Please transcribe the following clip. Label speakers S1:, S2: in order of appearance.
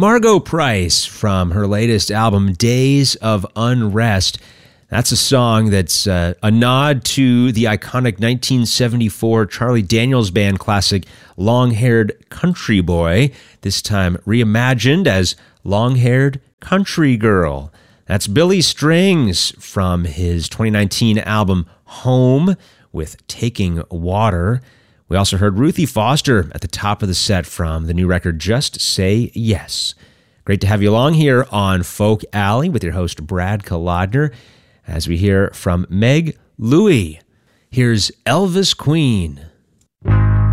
S1: Margo Price from her latest album, Days of Unrest. That's a song that's a nod to the iconic 1974 Charlie Daniels Band classic, Long-Haired Country Boy, this time reimagined as Long-Haired Country Girl. That's Billy Strings from his 2019 album, Home, with Taking Water. We also heard Ruthie Foster at the top of the set from the new record, Just Say Yes. Great to have you along here on Folk Alley with your host, Brad Kolodner, as we hear from Meg Louie. Here's Elvis Queen.